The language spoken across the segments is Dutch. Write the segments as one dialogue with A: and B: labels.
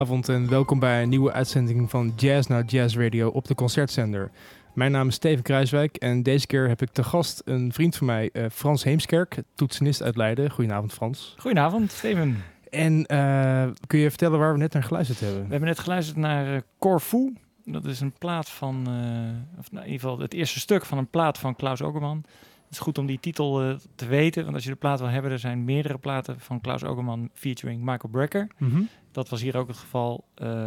A: Avond en welkom bij een nieuwe uitzending van Jazz naar Jazz Radio op de Concertzender. Mijn naam is Steven Kruiswijk en deze keer heb ik te gast een vriend van mij, Frans Heemskerk, toetsenist uit Leiden. Goedenavond, Frans.
B: Goedenavond, Steven.
A: En kun je vertellen waar we net naar geluisterd hebben?
B: We hebben net geluisterd naar Corfu. Dat is een plaat van, of in ieder geval het eerste stuk van een plaat van Klaus Ogerman. Het is goed om die titel te weten, want als je de plaat wil hebben, er zijn meerdere platen van Klaus Ogerman featuring Michael Brecker.
A: Mm-hmm.
B: Dat was hier ook het geval.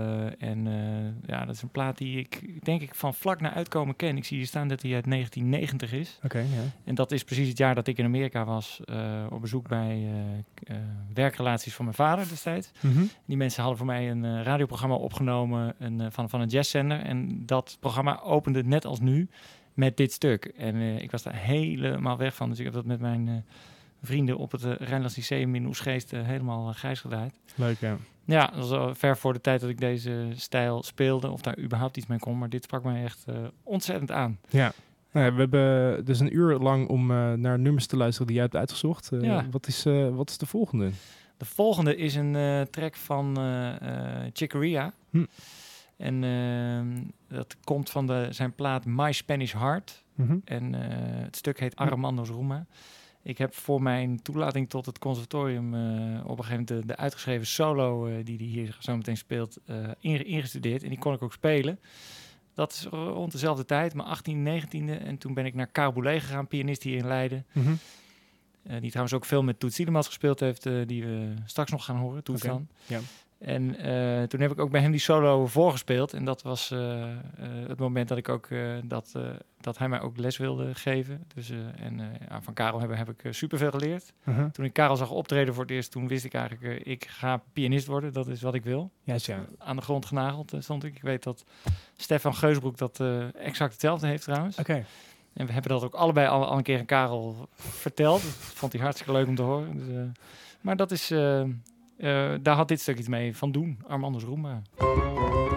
B: Ja, dat is een plaat die ik denk ik van vlak naar uitkomen ken. Ik zie hier staan dat hij uit 1990 is.
A: Oké, ja.
B: En dat is precies het jaar dat ik in Amerika was op bezoek bij werkrelaties van mijn vader destijds.
A: Mm-hmm.
B: Die mensen hadden voor mij een radioprogramma opgenomen van een jazzzender. En dat programma opende net als nu met dit stuk. En ik was daar helemaal weg van. Dus ik heb dat met mijn vrienden op het Rijnlands Lyceum in Oesgeest helemaal grijs gedraaid.
A: Leuk, ja.
B: Ja, dat was al ver voor de tijd dat ik deze stijl speelde. Of daar überhaupt iets mee kon. Maar dit sprak mij echt ontzettend aan.
A: Ja. Nou ja, we hebben dus een uur lang om naar nummers te luisteren die jij hebt uitgezocht.
B: Ja.
A: Wat is de volgende?
B: De volgende is een track van Chick Corea. En dat komt van zijn plaat My Spanish Heart.
A: Mm-hmm.
B: En het stuk heet Armando's Roma. Ik heb voor mijn toelating tot het conservatorium op een gegeven moment de uitgeschreven solo die hij hier zo meteen speelt ingestudeerd. En die kon ik ook spelen. Dat is rond dezelfde tijd, mijn 18e, 19e. En toen ben ik naar Karel Boulé gegaan, pianist hier in Leiden.
A: Mm-hmm.
B: Die trouwens ook veel met Toets Tielemans gespeeld heeft, die we straks nog gaan horen, Toets dan.
A: Ja.
B: En toen heb ik ook bij hem die solo voorgespeeld. En dat was het moment dat ik ook dat hij mij ook les wilde geven. Dus, van Karel heb ik superveel geleerd.
A: Uh-huh.
B: Toen ik Karel zag optreden voor het eerst, toen wist ik eigenlijk, ik ga pianist worden. Dat is wat ik wil.
A: Yes, ja.
B: Aan de grond genageld stond ik. Ik weet dat Stefan Geusbroek dat exact hetzelfde heeft trouwens.
A: Oké.
B: En we hebben dat ook allebei al een keer aan Karel verteld. Dat vond hij hartstikke leuk om te horen. Dus, maar dat is... daar had dit stuk iets mee van doen. Armando's Roma.